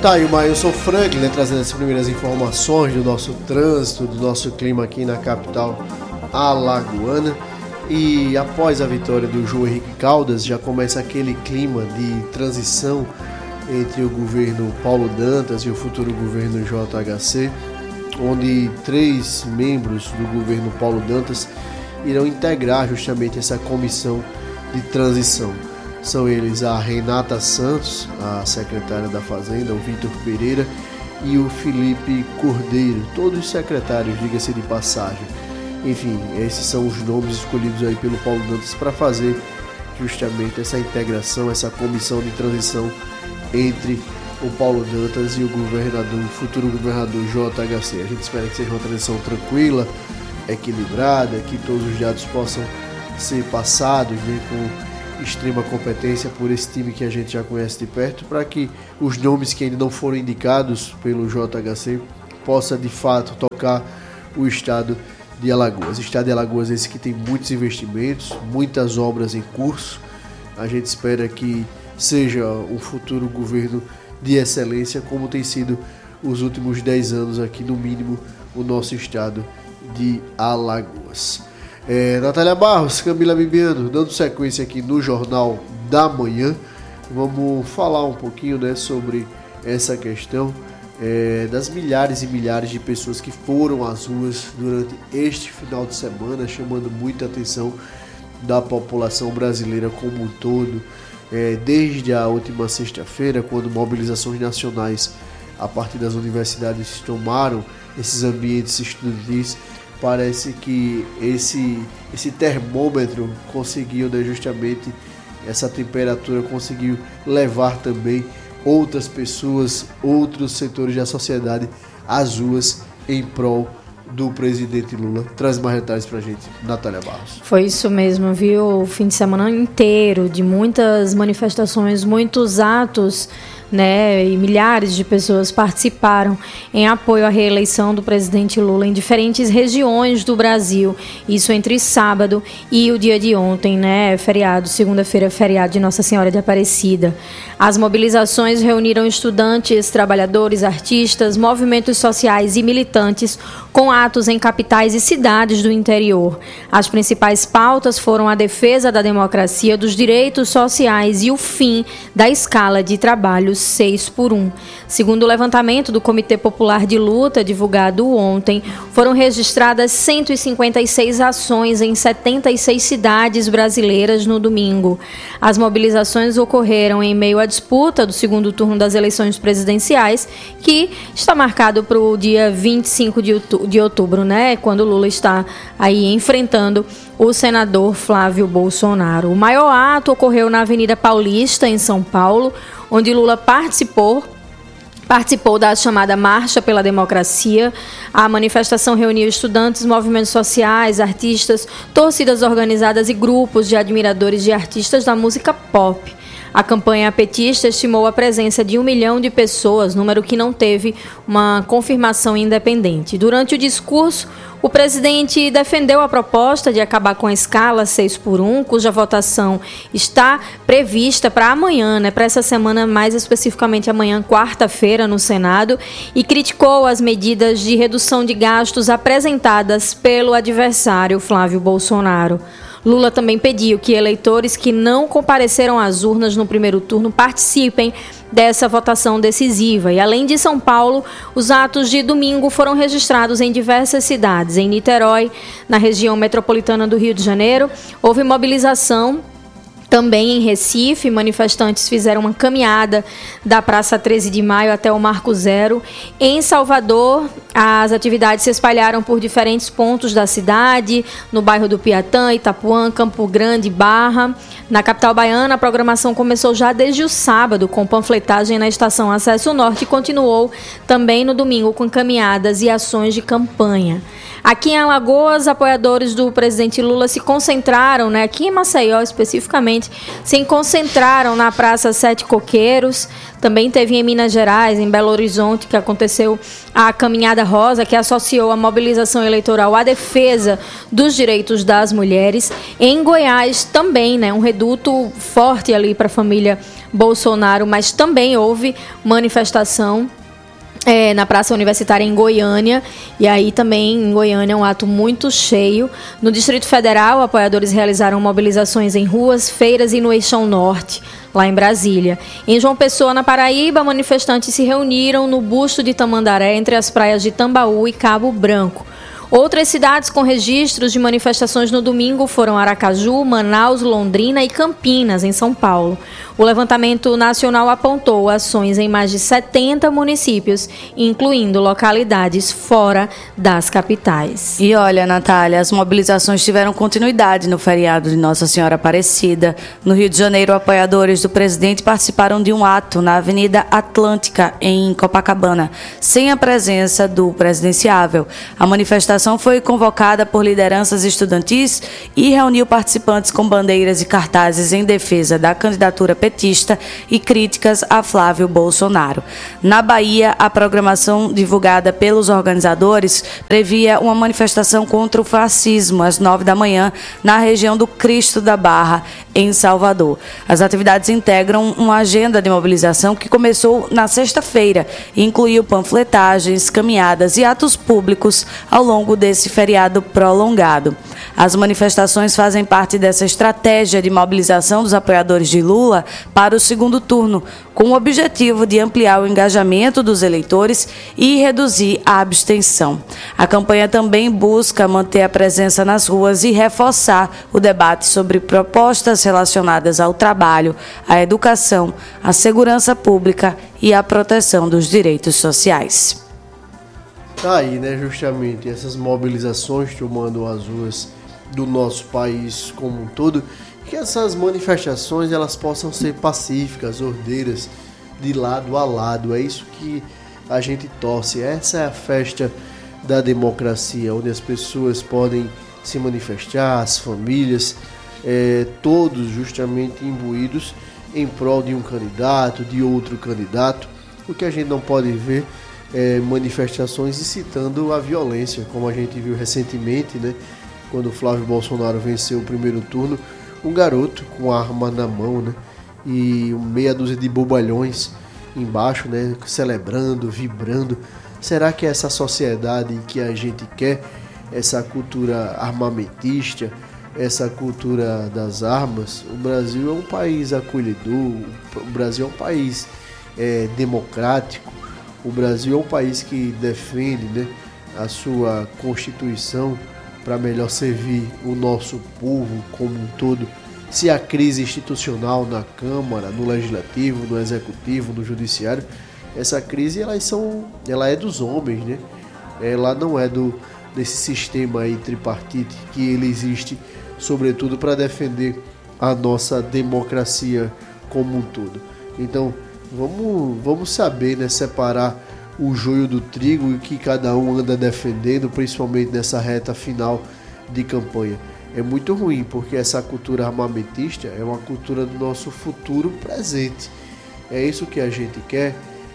Tá aí o Mailson Franklin, né, trazendo as primeiras informações do nosso trânsito, do nosso clima aqui na capital alagoana. E após a vitória do João Henrique Caldas, já começa aquele clima de transição entre o governo Paulo Dantas e o futuro governo JHC, onde 3 membros do governo Paulo Dantas irão integrar justamente essa comissão de transição. São eles a Renata Santos, a secretária da Fazenda, o Vitor Pereira e o Felipe Cordeiro, todos secretários, diga-se de passagem. Enfim, esses são os nomes escolhidos aí pelo Paulo Dantas para fazer justamente essa integração, essa comissão de transição entre o Paulo Dantas e o governador, o futuro governador JHC. A gente espera que seja uma transição tranquila, equilibrada, que todos os dados possam ser passados, né, com extrema competência por esse time que a gente já conhece de perto, para que os nomes que ainda não foram indicados pelo JHC possa de fato tocar o estado de Alagoas. Estado de Alagoas esse que tem muitos investimentos, muitas obras em curso. A gente espera que seja um futuro governo de excelência, como tem sido os últimos 10 anos aqui, no mínimo, o nosso estado de Alagoas. Natália Barros, Camila Bibiano, dando sequência aqui no Jornal da Manhã, vamos falar um pouquinho, né, sobre essa questão das milhares e milhares de pessoas que foram às ruas durante este final de semana, chamando muita atenção da população brasileira como um todo, desde a última sexta-feira, quando mobilizações nacionais a partir das universidades tomaram esses ambientes estudantis. Parece que esse termômetro conseguiu, né, justamente essa temperatura conseguiu levar também outras pessoas, outros setores da sociedade às ruas em prol do presidente Lula. Traz mais detalhes pra gente, Natália Barros. Foi isso mesmo, viu? O fim de semana inteiro de muitas manifestações, muitos atos, né, e milhares de pessoas participaram em apoio à reeleição do presidente Lula em diferentes regiões do Brasil. Isso entre sábado e o dia de ontem, né, feriado, segunda-feira, feriado de Nossa Senhora de Aparecida. As mobilizações reuniram estudantes, trabalhadores, artistas, movimentos sociais e militantes com atos em capitais e cidades do interior. As principais pautas foram a defesa da democracia, dos direitos sociais e o fim da escala de trabalho 6x1. Segundo o levantamento do Comitê Popular de Luta, divulgado ontem, foram registradas 156 ações em 76 cidades brasileiras no domingo. As mobilizações ocorreram em meio à disputa do segundo turno das eleições presidenciais, que está marcado para o dia 25 de outubro, né? Quando Lula está aí enfrentando o senador Flávio Bolsonaro. O maior ato ocorreu na Avenida Paulista, em São Paulo, onde Lula participou da chamada Marcha pela Democracia. A manifestação reuniu estudantes, movimentos sociais, artistas, torcidas organizadas e grupos de admiradores de artistas da música pop. A campanha petista estimou a presença de 1 milhão de pessoas, número que não teve uma confirmação independente. Durante o discurso, o presidente defendeu a proposta de acabar com a escala 6x1, cuja votação está prevista para amanhã, né, para essa semana, mais especificamente amanhã, quarta-feira, no Senado, e criticou as medidas de redução de gastos apresentadas pelo adversário Flávio Bolsonaro. Lula também pediu que eleitores que não compareceram às urnas no primeiro turno participem dessa votação decisiva. E além de São Paulo, os atos de domingo foram registrados em diversas cidades. Em Niterói, na região metropolitana do Rio de Janeiro, houve mobilização. Também em Recife, manifestantes fizeram uma caminhada da Praça 13 de Maio até o Marco Zero. Em Salvador, as atividades se espalharam por diferentes pontos da cidade, no bairro do Piatã, Itapuã, Campo Grande, Barra. Na capital baiana, a programação começou já desde o sábado, com panfletagem na estação Acesso Norte e continuou também no domingo com caminhadas e ações de campanha. Aqui em Alagoas, apoiadores do presidente Lula se concentraram, né, aqui em Maceió especificamente, manifestantes se concentraram na Praça Sete Coqueiros. Também teve em Minas Gerais, em Belo Horizonte, que aconteceu a Caminhada Rosa, que associou a mobilização eleitoral à defesa dos direitos das mulheres. Em Goiás também, né, um reduto forte ali para a família Bolsonaro, mas também houve manifestação na Praça Universitária em Goiânia, e aí também em Goiânia um ato muito cheio. No Distrito Federal, apoiadores realizaram mobilizações em ruas, feiras e no Eixão Norte, lá em Brasília. Em João Pessoa, na Paraíba, manifestantes se reuniram no busto de Tamandaré, entre as praias de Tambaú e Cabo Branco. Outras cidades com registros de manifestações no domingo foram Aracaju, Manaus, Londrina e Campinas, em São Paulo. O levantamento nacional apontou ações em mais de 70 municípios, incluindo localidades fora das capitais. E olha, Natália, as mobilizações tiveram continuidade no feriado de Nossa Senhora Aparecida. No Rio de Janeiro, apoiadores do presidente participaram de um ato na Avenida Atlântica, em Copacabana, sem a presença do presidenciável. A manifestação foi convocada por lideranças estudantis e reuniu participantes com bandeiras e cartazes em defesa da candidatura petista e críticas a Flávio Bolsonaro. Na Bahia, a programação divulgada pelos organizadores previa uma manifestação contra o fascismo às 9 da manhã na região do Cristo da Barra, em Salvador. As atividades integram uma agenda de mobilização que começou na sexta-feira e incluiu panfletagens, caminhadas e atos públicos ao longo desse feriado prolongado. As manifestações fazem parte dessa estratégia de mobilização dos apoiadores de Lula para o segundo turno, com o objetivo de ampliar o engajamento dos eleitores e reduzir a abstenção. A campanha também busca manter a presença nas ruas e reforçar o debate sobre propostas relacionadas ao trabalho, à educação, à segurança pública e à proteção dos direitos sociais. Tá aí, né, justamente essas mobilizações tomando as ruas do nosso país como um todo, que essas manifestações elas possam ser pacíficas, ordeiras, de lado a lado. É isso que a gente torce. Essa é a festa da democracia, onde as pessoas podem se manifestar, as famílias, todos justamente imbuídos em prol de um candidato, de outro candidato. O que a gente não pode ver manifestações incitando a violência, como a gente viu recentemente, né, quando o Flávio Bolsonaro venceu o primeiro turno, um garoto com a arma na mão, né, e meia dúzia de bobalhões embaixo, né, celebrando, vibrando. Será que essa sociedade que a gente quer, essa cultura armamentista, essa cultura das armas? O Brasil é um país acolhedor, o Brasil é um país democrático, o Brasil é um país que defende, né, a sua Constituição para melhor servir o nosso povo como um todo. Se a crise institucional na Câmara, no Legislativo, no Executivo, no Judiciário, essa crise ela é dos homens, né? Ela não é desse sistema aí tripartite que ele existe, sobretudo para defender a nossa democracia como um todo. Então, vamos saber, né, separar o joio do trigo e que cada um anda defendendo, principalmente nessa reta final de campanha. É muito ruim, porque essa cultura armamentista é uma cultura do nosso futuro presente. É isso que a gente quer: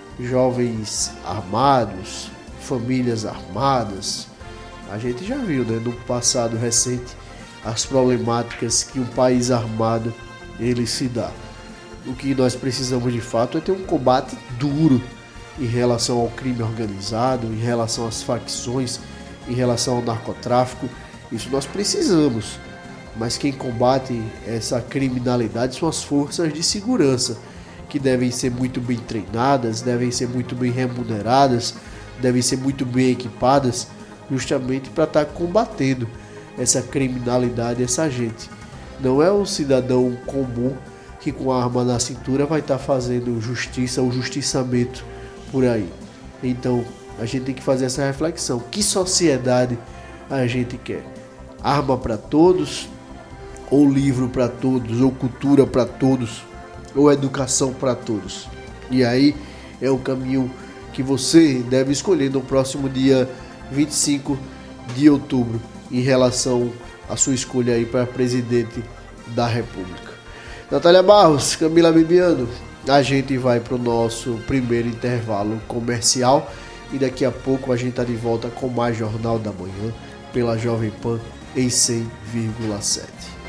jovens armados, famílias armadas. A gente já viu, né, no passado recente as problemáticas que um país armado ele se dá. O que nós precisamos de fato é ter um combate duro em relação ao crime organizado, em relação às facções, em relação ao narcotráfico. Isso nós precisamos, mas quem combate essa criminalidade são as forças de segurança, que devem ser muito bem treinadas, devem ser muito bem remuneradas, devem ser muito bem equipadas, justamente para estar combatendo essa criminalidade, essa gente. Não é o cidadão comum que com a arma na cintura vai estar fazendo justiça ou justiçamento por aí. Então a gente tem que fazer essa reflexão: que sociedade a gente quer? Arma para todos, ou livro para todos, ou cultura para todos, ou educação para todos? E aí é o caminho que você deve escolher no próximo dia 25 de outubro, em relação à sua escolha aí para presidente da República. Natália Barros, Camila Bibiano, a gente vai para o nosso primeiro intervalo comercial e daqui a pouco a gente está de volta com mais Jornal da Manhã pela Jovem Pan em 100,7.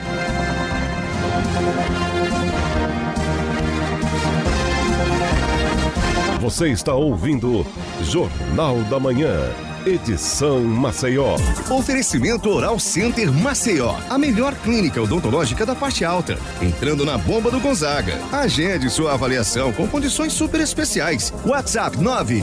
Você está ouvindo Jornal da Manhã, edição Maceió. Oferecimento Oral Center Maceió, a melhor clínica odontológica da parte alta. Entrando na bomba do Gonzaga. Agende sua avaliação com condições super especiais. WhatsApp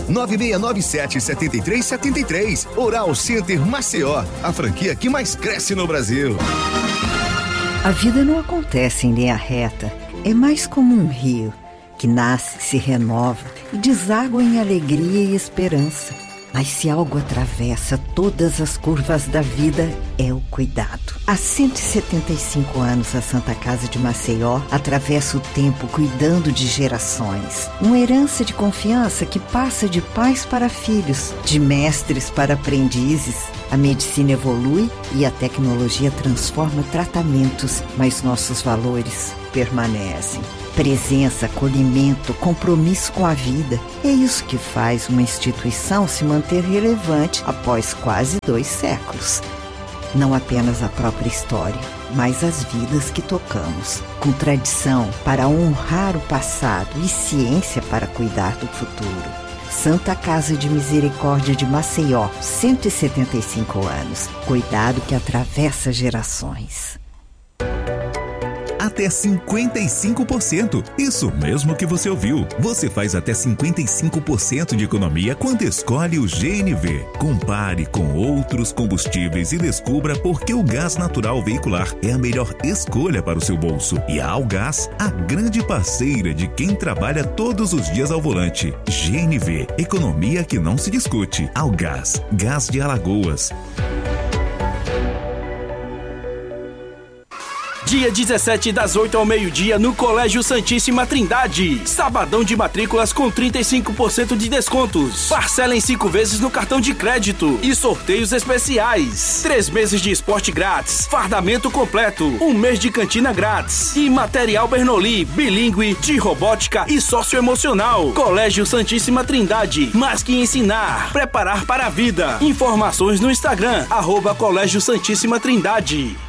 99697-7373. Oral Center Maceió, a franquia que mais cresce no Brasil. A vida não acontece em linha reta. É mais como um rio que nasce, se renova e deságua em alegria e esperança. Mas se algo atravessa todas as curvas da vida, é o cuidado. Há 175 anos, a Santa Casa de Maceió atravessa o tempo cuidando de gerações. Uma herança de confiança que passa de pais para filhos, de mestres para aprendizes. A medicina evolui e a tecnologia transforma tratamentos, mas nossos valores permanecem. Presença, acolhimento, compromisso com a vida. É isso que faz uma instituição se manter relevante após quase 2 séculos. Não apenas a própria história, mas as vidas que tocamos. Com tradição para honrar o passado e ciência para cuidar do futuro. Santa Casa de Misericórdia de Maceió, 175 anos. Cuidado que atravessa gerações. Até 55%. Isso mesmo que você ouviu. Você faz até 55% de economia quando escolhe o GNV. Compare com outros combustíveis e descubra por que o gás natural veicular é a melhor escolha para o seu bolso. E a Algás, a grande parceira de quem trabalha todos os dias ao volante. GNV, economia que não se discute. Algás, Gás de Alagoas. Dia 17, das 8 ao meio-dia, no Colégio Santíssima Trindade. Sabadão de matrículas com 35% de descontos. Parcela em 5 vezes no cartão de crédito. E sorteios especiais. 3 meses de esporte grátis. Fardamento completo. 1 mês de cantina grátis. E material Bernoulli, bilíngue, de robótica e socioemocional. Colégio Santíssima Trindade. Mais que ensinar, preparar para a vida. Informações no Instagram, @Colégio Santíssima Trindade.